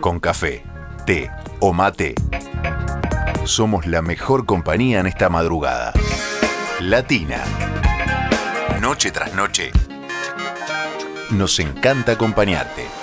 Con café, té o mate, somos la mejor compañía en esta madrugada. Latina. Noche tras noche, nos encanta acompañarte.